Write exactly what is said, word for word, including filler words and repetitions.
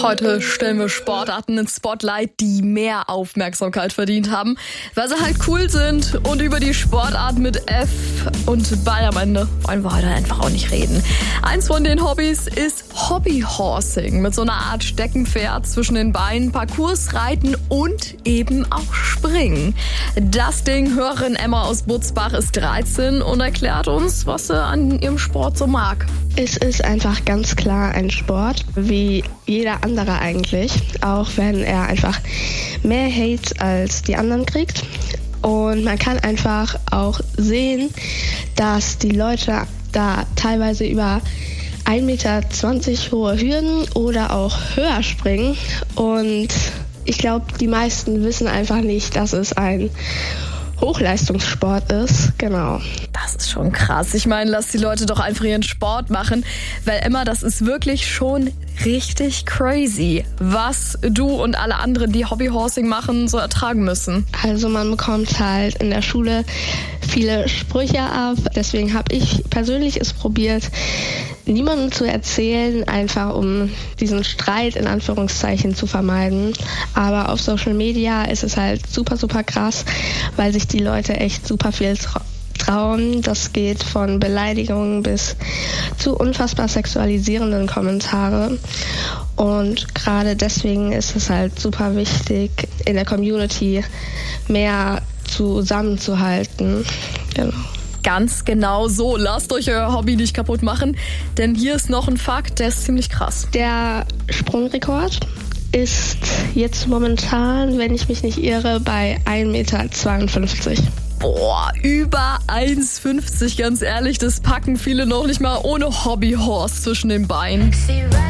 Heute stellen wir Sportarten ins Spotlight, die mehr Aufmerksamkeit verdient haben, weil sie halt cool sind. Und über die Sportart mit F und Ball am Ende wollen wir heute einfach auch nicht reden. Eins von den Hobbys ist Hobbyhorsing, mit so einer Art Steckenpferd zwischen den Beinen, Parcoursreiten und eben auch Springen. Das Ding, Hörerin Emma aus Butzbach, ist dreizehn und erklärt uns, was sie an ihrem Sport so mag. Es ist einfach ganz klar ein Sport, wie jeder andere eigentlich, auch wenn er einfach mehr Hate als die anderen kriegt. Und man kann einfach auch sehen, dass die Leute da teilweise über ein Meter zwanzig hohe Hürden oder auch höher springen. Und ich glaube, die meisten wissen einfach nicht, dass es ein Hochleistungssport ist, genau. Das ist schon krass. Ich meine, lass die Leute doch einfach ihren Sport machen, weil Emma, das ist wirklich schon richtig crazy, was du und alle anderen, die Hobbyhorsing machen, so ertragen müssen. Also man bekommt halt in der Schule viele Sprüche ab. Deswegen habe ich persönlich es probiert, niemandem zu erzählen, einfach um diesen Streit in Anführungszeichen zu vermeiden. Aber auf Social Media ist es halt super, super krass, weil sich die Leute echt super viel tra- trauen. Das geht von Beleidigungen bis zu unfassbar sexualisierenden Kommentare. Und gerade deswegen ist es halt super wichtig, in der Community mehr zusammenzuhalten. Genau. Ganz genau so. Lasst euch euer Hobby nicht kaputt machen, denn hier ist noch ein Fakt, der ist ziemlich krass. Der Sprungrekord ist jetzt momentan, wenn ich mich nicht irre, bei ein Meter zweiundfünfzig. Boah, über eins Komma fünfzig, ganz ehrlich, das packen viele noch nicht mal ohne Hobbyhorse zwischen den Beinen.